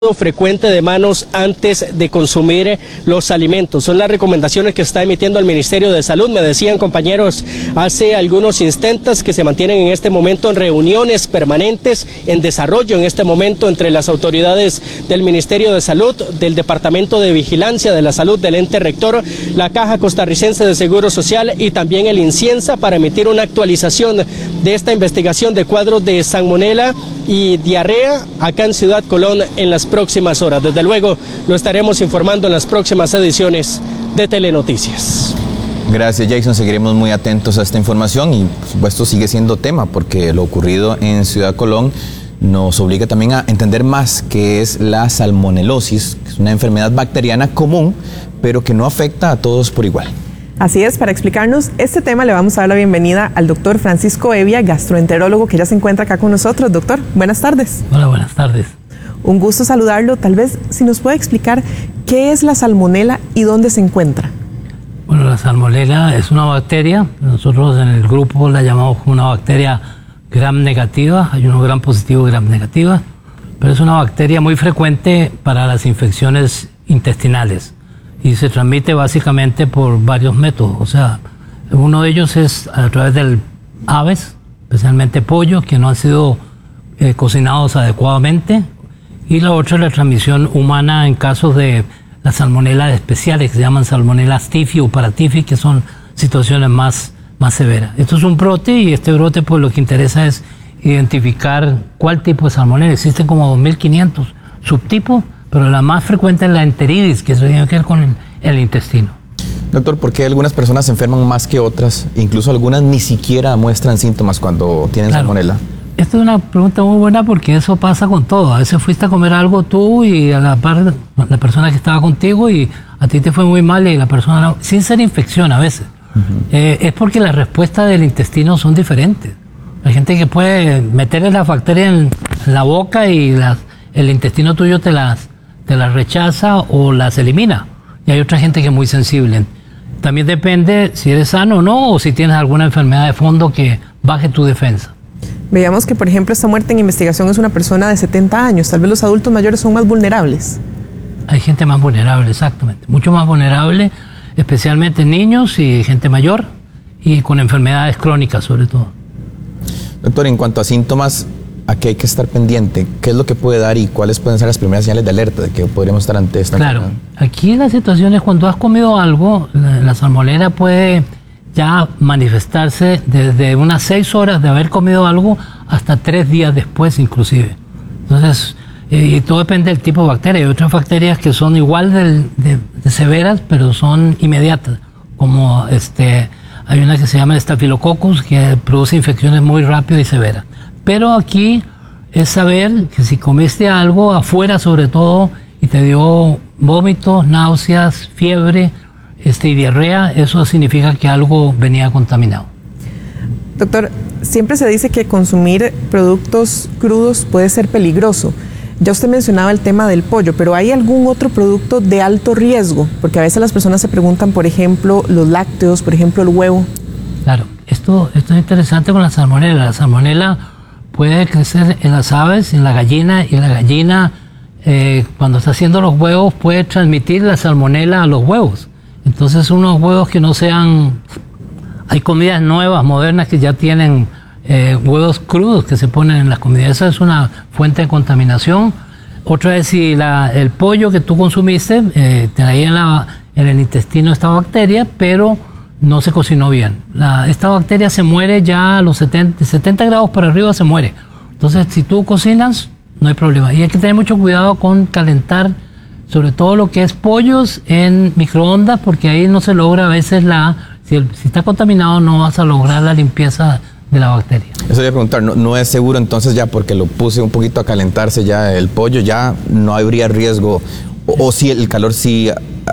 frecuente de manos antes de consumir los alimentos. Son las recomendaciones que está emitiendo el Ministerio de Salud. Me decían compañeros hace algunos instantes que se mantienen en este momento en reuniones permanentes en desarrollo en este momento entre las autoridades del Ministerio de Salud, del Departamento de Vigilancia de la Salud, del ente rector, la Caja Costarricense de Seguro Social y también el INCIENSA para emitir una actualización de esta investigación de cuadros de salmonela y diarrea acá en Ciudad Colón en las próximas horas. Desde luego lo estaremos informando en las próximas ediciones de Telenoticias. Gracias, Jason. Seguiremos muy atentos a esta información y por supuesto sigue siendo tema porque lo ocurrido en Ciudad Colón nos obliga también a entender más qué es la salmonelosis, que es una enfermedad bacteriana común pero que no afecta a todos por igual. Así es, para explicarnos este tema le vamos a dar la bienvenida al doctor Francisco Evia, gastroenterólogo, que ya se encuentra acá con nosotros. Doctor, buenas tardes. Hola, buenas tardes. Un gusto saludarlo. Tal vez si nos puede explicar qué es la salmonela y dónde se encuentra. Bueno, la salmonela es una bacteria. Nosotros en el grupo la llamamos una bacteria gram negativa. Hay uno gram positivo y gram negativa. Pero es una bacteria muy frecuente para las infecciones intestinales. Y se transmite básicamente por varios métodos. O sea, uno de ellos es a través de aves, especialmente pollos, que no han sido cocinados adecuadamente. Y la otra es la transmisión humana en casos de las salmonelas especiales, que se llaman salmonelas tifi o paratifi, que son situaciones más severas. Esto es un brote y este brote pues lo que interesa es identificar cuál tipo de salmonela. Existen como 2.500 subtipos, pero la más frecuente es la enteridis, que tiene que ver con el intestino. Doctor, ¿por qué algunas personas se enferman más que otras? Incluso algunas ni siquiera muestran síntomas cuando tienen salmonela. Esta es una pregunta muy buena porque eso pasa con todo. A veces fuiste a comer algo tú y a la par la persona que estaba contigo y a ti te fue muy mal y la persona no, sin ser infección a veces. Es porque las respuestas del intestino son diferentes. Hay gente que puede meterle la bacteria en la boca y el intestino tuyo te las rechaza o las elimina. Y hay otra gente que es muy sensible. También depende si eres sano o no, o si tienes alguna enfermedad de fondo que baje tu defensa. Veamos que, por ejemplo, esta muerte en investigación es una persona de 70 años. Tal vez los adultos mayores son más vulnerables. Hay gente más vulnerable, exactamente. Mucho más vulnerable, especialmente niños y gente mayor y con enfermedades crónicas sobre todo. Doctor, en cuanto a síntomas, ¿a qué hay que estar pendiente? ¿Qué es lo que puede dar y cuáles pueden ser las primeras señales de alerta de que podríamos estar ante esta enfermedad? Claro, aquí la situación es cuando has comido algo, la salmonela puede ya manifestarse desde unas 6 horas de haber comido algo hasta 3 días después inclusive. Entonces, y todo depende del tipo de bacteria. Hay otras bacterias que son igual de severas, pero son inmediatas, como hay una que se llama Staphylococcus, que produce infecciones muy rápidas y severas. Pero aquí es saber que si comiste algo afuera sobre todo y te dio vómitos, náuseas, fiebre y diarrea, eso significa que algo venía contaminado. Doctor, siempre se dice que consumir productos crudos puede ser peligroso. Ya usted mencionaba el tema del pollo, pero ¿hay algún otro producto de alto riesgo? Porque a veces las personas se preguntan, por ejemplo, los lácteos, por ejemplo, el huevo. Claro, esto es interesante con la salmonela. La salmonela puede crecer en las aves, en la gallina, y la gallina cuando está haciendo los huevos puede transmitir la salmonela a los huevos. Entonces unos huevos que no sean... Hay comidas nuevas, modernas, que ya tienen huevos crudos que se ponen en las comidas. Esa es una fuente de contaminación. Otra es si el pollo que tú consumiste traía en el intestino esta bacteria, pero no se cocinó bien. Esta bacteria se muere ya a los 70 grados para arriba, se muere. Entonces, si tú cocinas, no hay problema. Y hay que tener mucho cuidado con calentar, sobre todo lo que es pollos en microondas, porque ahí no se logra a veces si está contaminado, no vas a lograr la limpieza de la bacteria. Eso voy a preguntar, ¿no es seguro entonces ya porque lo puse un poquito a calentarse ya el pollo, ya no habría riesgo? O si el calor sí,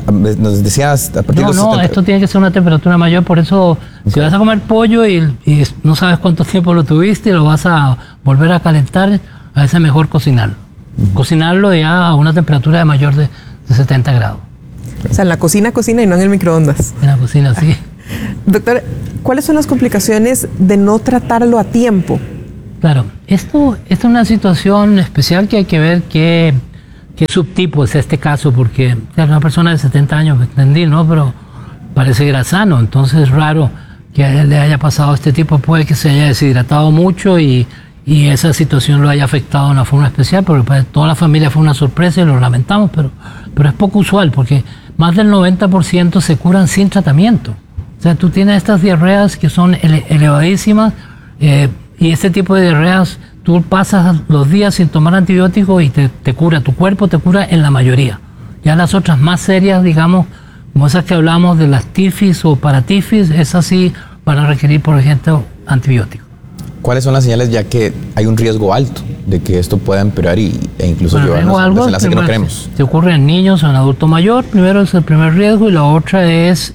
nos decías a partir de los 70... esto tiene que ser una temperatura mayor, por eso si vas a comer pollo y no sabes cuánto tiempo lo tuviste y lo vas a volver a calentar, a veces es mejor cocinarlo. Cocinarlo ya a una temperatura de mayor de 70 grados. O sea, en la cocina y no en el microondas. En la cocina, sí. Doctor, ¿cuáles son las complicaciones de no tratarlo a tiempo? Claro, esto es una situación especial que hay que ver qué qué subtipo es este caso, porque es una persona de 70 años, entendí, ¿no? Pero parece que era sano, entonces es raro que a él le haya pasado este tipo, puede que se haya deshidratado mucho y esa situación lo haya afectado de una forma especial, porque para toda la familia fue una sorpresa y lo lamentamos, pero es poco usual, porque más del 90% se curan sin tratamiento. O sea, tú tienes estas diarreas que son elevadísimas, y este tipo de diarreas, tú pasas los días sin tomar antibióticos y te cura, tu cuerpo te cura en la mayoría. Ya las otras más serias, digamos, como esas que hablamos de las tifis o paratifis, esas sí van a requerir, por ejemplo, antibióticos. ¿Cuáles son las señales ya que hay un riesgo alto de que esto pueda empeorar e incluso llevarnos a desenlace que no queremos? Si ocurre en niños o en adulto mayor, primero es el primer riesgo, y la otra es,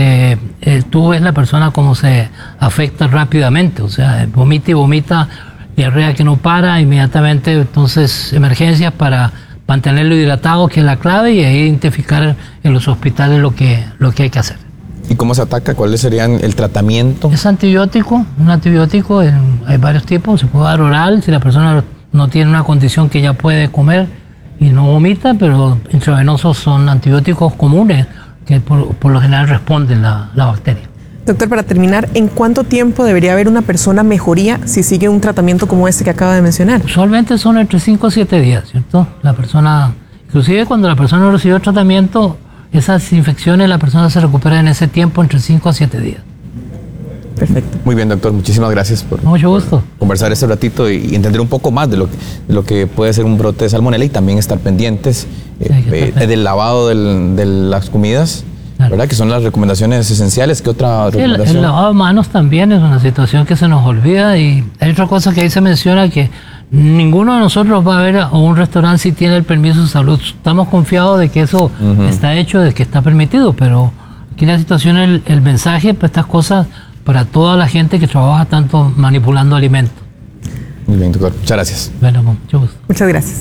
tú ves la persona cómo se afecta rápidamente, o sea, vomita y vomita, diarrea que no para, inmediatamente, entonces emergencias para mantenerlo hidratado, que es la clave, y ahí identificar en los hospitales lo que hay que hacer. ¿Y cómo se ataca? ¿Cuáles serían el tratamiento? Es antibiótico, un antibiótico, hay varios tipos, se puede dar oral, si la persona no tiene una condición que ya puede comer y no vomita, pero intravenosos son antibióticos comunes que por lo general responden la bacteria. Doctor, para terminar, ¿en cuánto tiempo debería haber una persona mejoría si sigue un tratamiento como este que acaba de mencionar? Usualmente son entre 5 a 7 días, ¿cierto? La persona, inclusive cuando la persona no recibió tratamiento, esas infecciones la persona se recupera en ese tiempo, entre 5 a 7 días. Perfecto. Muy bien, doctor. Muchísimas gracias por conversar este ratito y entender un poco más de lo que puede ser un brote de salmonela, y también estar pendientes del lavado de las comidas, claro, ¿verdad? Que son las recomendaciones esenciales. ¿Qué otra recomendación? El lavado de manos también es una situación que se nos olvida, y hay otra cosa que ahí se menciona, que ninguno de nosotros va a ver a un restaurante si tiene el permiso de salud. Estamos confiados de que eso está hecho, de que está permitido, pero aquí la situación, el mensaje para estas cosas, para toda la gente que trabaja tanto manipulando alimentos. Muy bien, doctor. Muchas gracias. Bueno, mucho gusto. Muchas gracias.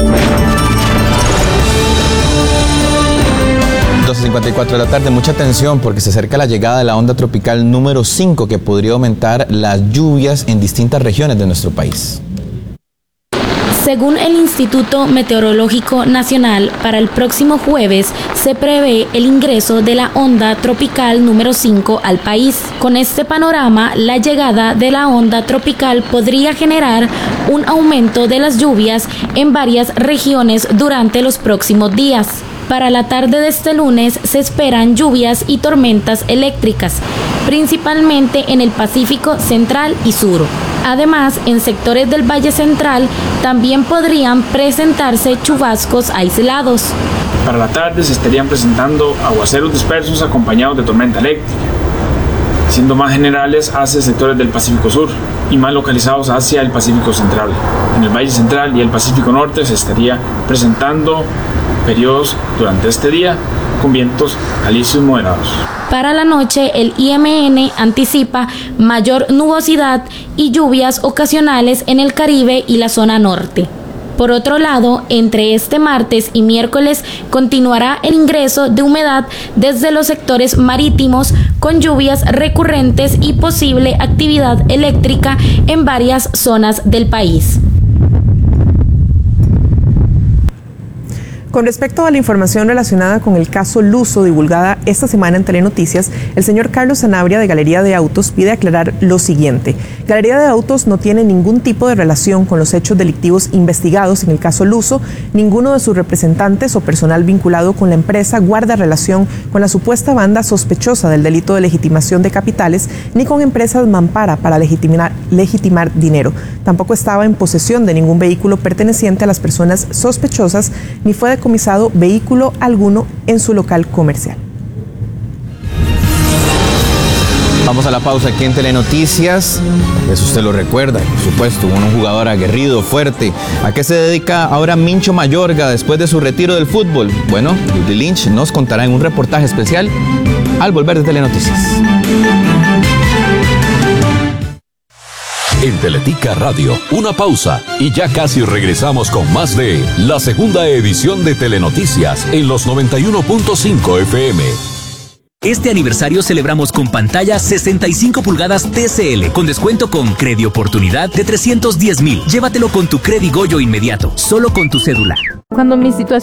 12:54 de la tarde, mucha atención porque se acerca la llegada de la onda tropical número 5, que podría aumentar las lluvias en distintas regiones de nuestro país. Según el Instituto Meteorológico Nacional, para el próximo jueves se prevé el ingreso de la onda tropical número 5 al país. Con este panorama, la llegada de la onda tropical podría generar un aumento de las lluvias en varias regiones durante los próximos días. Para la tarde de este lunes se esperan lluvias y tormentas eléctricas, principalmente en el Pacífico Central y Sur. Además, en sectores del Valle Central también podrían presentarse chubascos aislados. Para la tarde se estarían presentando aguaceros dispersos acompañados de tormenta eléctrica, siendo más generales hacia sectores del Pacífico Sur y más localizados hacia el Pacífico Central. En el Valle Central y el Pacífico Norte se estaría presentando periodos durante este día con vientos alisios moderados. Para la noche, el IMN anticipa mayor nubosidad y lluvias ocasionales en el Caribe y la zona norte. Por otro lado, entre este martes y miércoles continuará el ingreso de humedad desde los sectores marítimos, con lluvias recurrentes y posible actividad eléctrica en varias zonas del país. Con respecto a la información relacionada con el caso Luzo divulgada esta semana en Telenoticias, el señor Carlos Sanabria de Galería de Autos pide aclarar lo siguiente. Galería de Autos no tiene ningún tipo de relación con los hechos delictivos investigados en el caso Luzo. Ninguno de sus representantes o personal vinculado con la empresa guarda relación con la supuesta banda sospechosa del delito de legitimación de capitales, ni con empresas mampara para legitimar dinero. Tampoco estaba en posesión de ningún vehículo perteneciente a las personas sospechosas, ni fue decomisado vehículo alguno en su local comercial. Vamos a la pausa aquí en Telenoticias. Eso usted lo recuerda, por supuesto, un jugador aguerrido, fuerte. ¿A qué se dedica ahora Mincho Mayorga después de su retiro del fútbol? Bueno, Judy Lynch nos contará en un reportaje especial al volver de Telenoticias. En Teletica Radio, una pausa y ya casi regresamos con más de la segunda edición de Telenoticias en los 91.5 FM. Este aniversario celebramos con pantalla 65 pulgadas TCL con descuento con Credi Oportunidad de 310,000. Llévatelo con tu Credi Goyo inmediato, solo con tu cédula. Cuando mi situación